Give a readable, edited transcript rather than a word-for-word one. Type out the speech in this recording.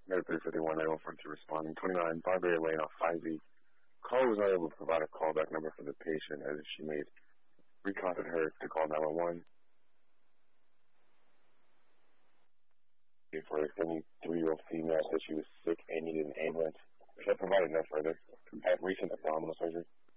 Med 351 914 to responding. 29 Barberry Lane off 5E. Caller was not able to provide a callback number for the patient as she recontacted her to call 911. For a 73-year-old female said she was sick and needed an ambulance. Should I provide no further? Had recent abdominal surgery.